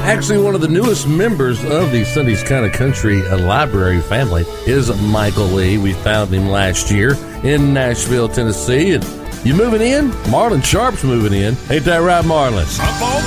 Actually, one of the newest members of the Sunday's Kind of Country library family is Michael Lee. We found him last year in Nashville, Tennessee. And you moving in? Marlon Sharp's moving in. Ain't that right, Marlon?